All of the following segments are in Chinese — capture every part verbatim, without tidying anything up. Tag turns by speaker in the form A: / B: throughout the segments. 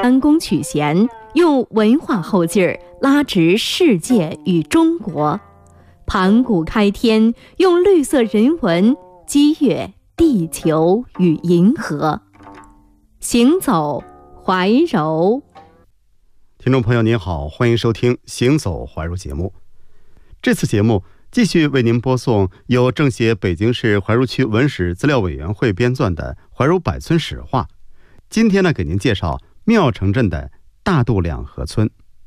A: 弯弓取弦，用文化后劲儿拉直世界与中国；盘古开天，用绿色人文激越地球与银河。行走怀柔。
B: 听众朋友您好，欢迎收听行走怀柔节目。这次节目继续为您播送由政协北京市怀柔区文史资料委员会编纂的怀柔百村史话。今天呢，给您介绍庙城镇的大渡两河村。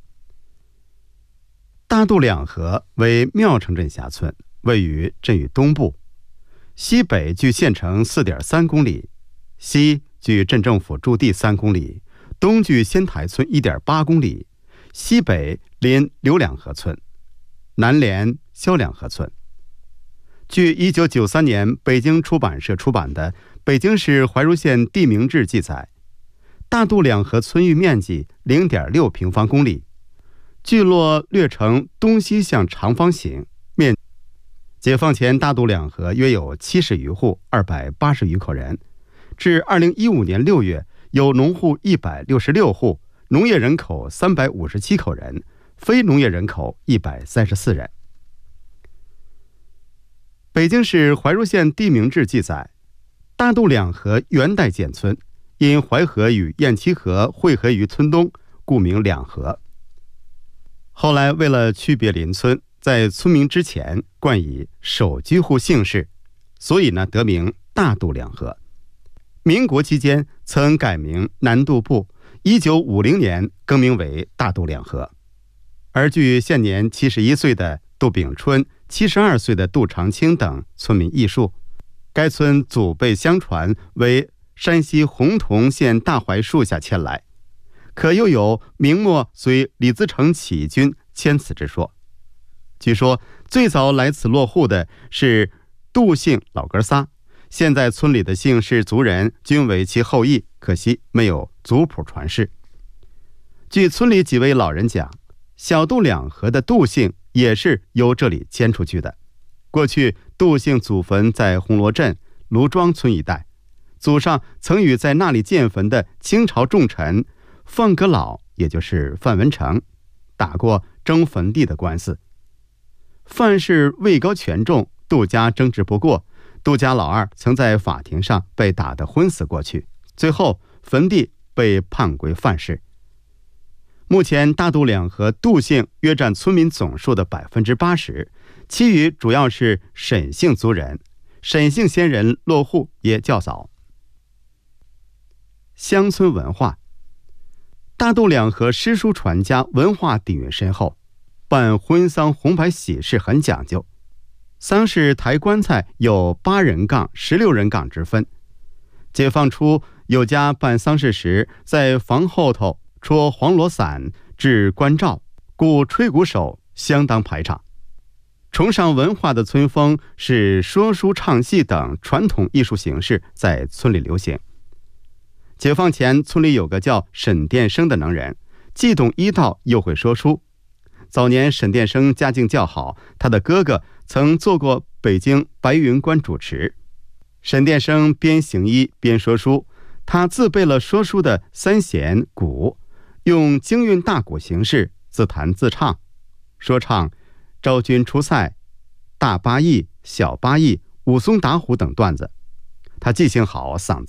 B: 大渡两河为庙城镇辖村，位于镇域东部，西北距县城 四点三公里，西距镇政府驻地三公里，东距仙台村 一点八公里，西北临刘两河村，南连萧两河村。据一九九三年北京出版社出版的《北京市怀柔县地名志》记载，大渡两河村域面积 零点六平方公里，聚落略呈东西向长方形，面解放前大渡两河约有七十余户，二百八十余口人。至二零一五年六月，有农户一百六十六户，农业人口三百五十七口人，非农业人口一百三十四人。北京市怀柔县地名志记载，大渡两河元代建村，因淮河与雁栖河汇合于村东，故名两河。后来为了区别邻村，在村名之前冠以首居户姓氏，所以呢得名大渡两河。民国期间曾改名南渡部，一九五零年更名为大渡两河。而据现年七十一岁的杜炳春、七十二岁的杜长青等村民忆述，该村祖辈相传为山西洪洞县大槐树下迁来，可又有明末随李自成起义军迁此之说。据说最早来此落户的是杜姓老哥仨，现在村里的姓氏族人均为其后裔，可惜没有族谱传世。据村里几位老人讲，小渡两河的杜姓也是由这里迁出去的。过去杜姓祖坟在红螺镇卢庄村一带，祖上曾与在那里建坟的清朝重臣范阁老，也就是范文成，打过争坟地的官司。范氏位高权重，杜家争执不过，杜家老二曾在法庭上被打得昏死过去，最后坟地被判归范氏。目前大渡两河杜姓约占村民总数的 百分之八十， 其余主要是沈姓族人，沈姓先人落户也较早。乡村文化。大渡两河诗书传家，文化底蕴深厚，办婚丧红白喜事很讲究，丧事抬棺材有八人杠、十六人杠之分。解放初有家办丧事时，在房后头戳黄罗伞置关照，故吹鼓手相当排场。崇尚文化的村风使说书唱戏等传统艺术形式在村里流行。解放前村里有个叫沈殿生的能人，既懂医道又会说书。早年沈殿生家境较好，他的哥哥曾做过北京白云观主持。沈殿生边行医边说书，他自备了说书的三弦鼓，用京韵大鼓形式自弹自唱，说唱昭君出塞、大八义、小八义、武松打虎等段子。他记性好，嗓子